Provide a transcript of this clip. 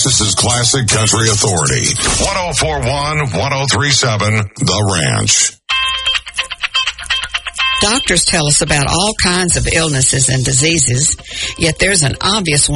This is Classic Country Authority. 104.1, 103.7, The Ranch. Doctors tell us about all kinds of illnesses and diseases, yet there's an obvious one